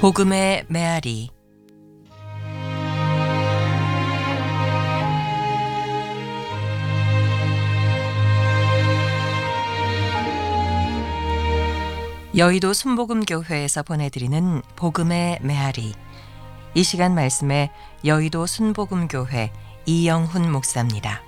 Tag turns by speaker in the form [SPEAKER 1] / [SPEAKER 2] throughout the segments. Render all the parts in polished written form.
[SPEAKER 1] 복음의 메아리. 여의도 순복음교회에서 보내드리는 복음의 메아리. 이 시간 말씀에 여의도 순복음교회 이영훈 목사입니다.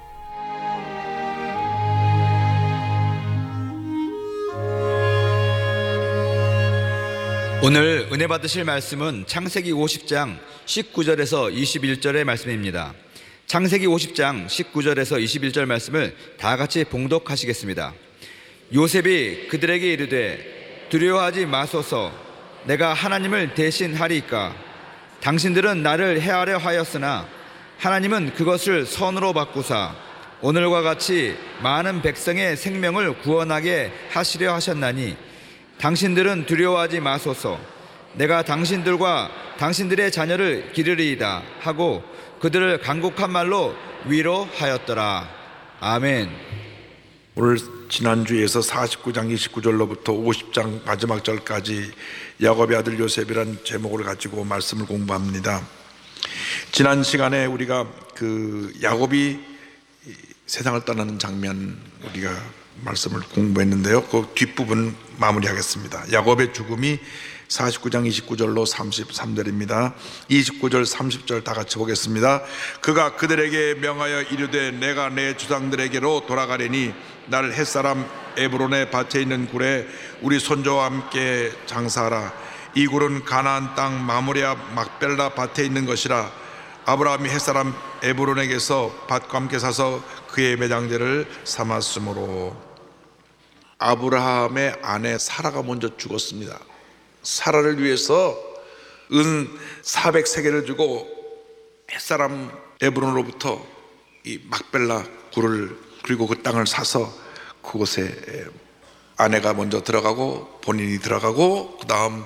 [SPEAKER 2] 오늘 은혜 받으실 말씀은 창세기 50장 19절에서 21절의 말씀입니다. 창세기 50장 19절에서 21절 말씀을 다 같이 봉독하시겠습니다. 요셉이 그들에게 이르되 두려워하지 마소서, 내가 하나님을 대신하리이까. 당신들은 나를 해하려 하였으나 하나님은 그것을 선으로 바꾸사 오늘과 같이 많은 백성의 생명을 구원하게 하시려 하셨나니 당신들은 두려워하지 마소서, 내가 당신들과 당신들의 자녀를 기르리이다 하고 그들을 간곡한 말로 위로하였더라. 아멘.
[SPEAKER 3] 오늘 지난주에서 49장 29절로부터 50장 마지막 절까지 야곱의 아들 요셉이라는 제목을 가지고 말씀을 공부합니다. 지난 시간에 우리가 야곱이 세상을 떠나는 장면 우리가 말씀을 공부했는데요, 그 뒷부분 마무리하겠습니다. 야곱의 죽음이 49장 29절로 33절입니다. 29절 30절 다 같이 보겠습니다. 그가 그들에게 명하여 이르되 내가 내 주상들에게로 돌아가려니 나를 햇사람 에브론의 밭에 있는 굴에 우리 손자와 함께 장사하라. 이 굴은 가나안 땅 마므리아 막벨라 밭에 있는 것이라. 아브라함이 햇사람 에브론에게서 밭과 함께 사서 그의 매장제를 삼았으므로. 아브라함의 아내 사라가 먼저 죽었습니다. 사라를 위해서 은 400세겔을 주고 햇사람 에브론으로부터 이 막벨라 굴을, 그리고 그 땅을 사서 그곳에 아내가 먼저 들어가고 본인이 들어가고 그 다음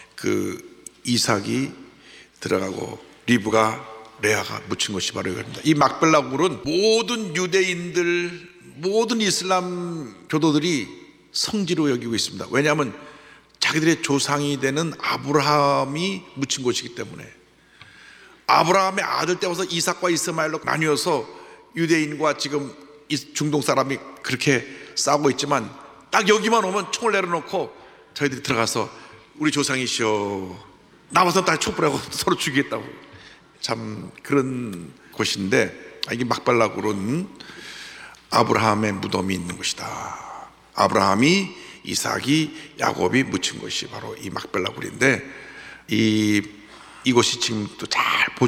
[SPEAKER 3] 이삭이 들어가고 리브가 레아가 묻힌 것이 바로 이겁니다. 이 막벨라 굴은 모든 유대인들, 모든 이슬람 교도들이 성지로 여기고 있습니다. 왜냐하면 자기들의 조상이 되는 아브라함이 묻힌 곳이기 때문에. 아브라함의 아들 때부터 이삭과 이스마엘로 나뉘어서 유대인과 지금 중동 사람이 그렇게 싸우고 있지만 딱 여기만 오면 총을 내려놓고 저희들이 들어가서 우리 조상이시여 나와서 딱 촛불하고 서로 죽이겠다고. 참 그런 곳인데, 이게 막발라굴은 아브라함의 무덤이 있는 곳이다. 아브라함이, 이삭이, 야곱이 묻힌 곳이 바로 이 막벨라굴인데, 이곳이 지금 또 잘